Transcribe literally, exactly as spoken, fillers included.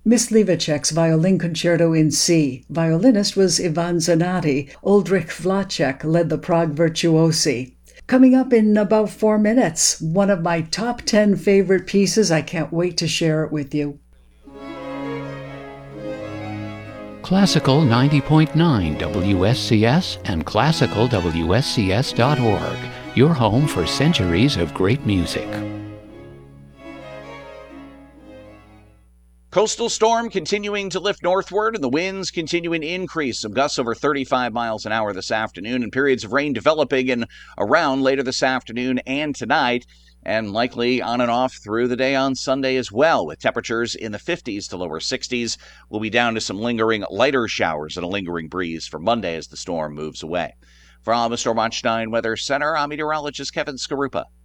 Miss Livacek's Violin Concerto in C. Violinist was Ivan Zanatti. Uldrich Vlacek led the Prague Virtuosi. Coming up in about four minutes, one of my top ten favorite pieces. I can't wait to share it with you. Classical ninety point nine W S C S and classical W S C S dot org, your home for centuries of great music. Coastal storm continuing to lift northward and the winds continuing to increase. Some gusts over thirty-five miles an hour this afternoon and periods of rain developing in around later this afternoon and tonight, and likely on and off through the day on Sunday as well, with temperatures in the fifties to lower sixties. We'll be down to some lingering lighter showers and a lingering breeze for Monday as the storm moves away. From the Storm Watch nine Weather Center, I'm meteorologist Kevin Skarupa.